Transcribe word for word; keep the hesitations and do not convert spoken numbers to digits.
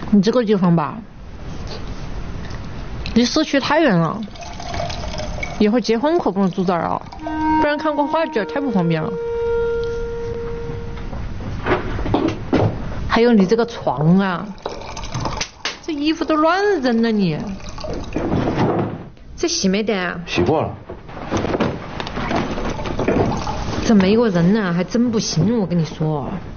你这个地方吧，离市区太远了，以后结婚可不能住这儿啊，不然看个话剧太不方便了。还有你这个床啊，这衣服都乱扔了你，这洗没得啊？ 洗过了。 这没个人呢，还真不行，我跟你说。